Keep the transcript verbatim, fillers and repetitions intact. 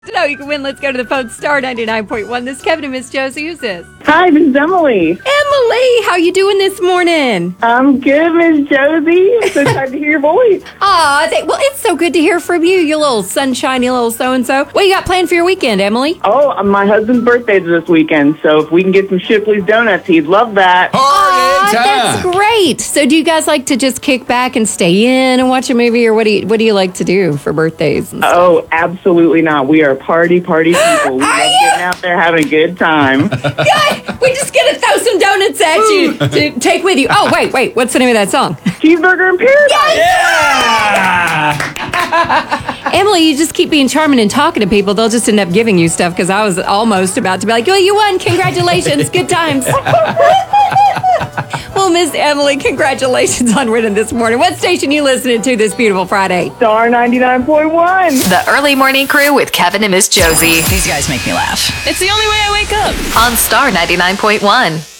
To know you can win, let's go to the phone. Star ninety-nine point one. This is Kevin and Miss Josie. Who's this? Hi, this is Emily. Emily, how you doing this morning? I'm good, Miss Josie. I'm so excited to hear your voice. Aw, th- well, it's so good to hear from you, you little sunshiny little so-and-so. What you got planned for your weekend, Emily? Oh, my husband's birthday's this weekend, so if we can get some Shipley's Donuts, he'd love that. Aw, Party that's time. great. So do you guys like to just kick back and stay in and watch a movie, or what do you, what do you like to do for birthdays and stuff? Oh, absolutely not. We are party, party people. We Are love you? getting out there having a good time. God, we just gonna throw some donuts at you to take with you. Oh, wait, wait. What's the name of that song? Cheeseburger in paradise. Yeah! Emily, you just keep being charming and talking to people. They'll just end up giving you stuff because I was almost about to be like, well, you won. Congratulations. Good times. Well, Miss Emily, congratulations on winning this morning. What station you listening to this beautiful Friday? Star ninety-nine point one. The Early Morning Crew with Kevin and Miss Josie These guys make me laugh. It's the only way I wake up. on Star ninety-nine point one.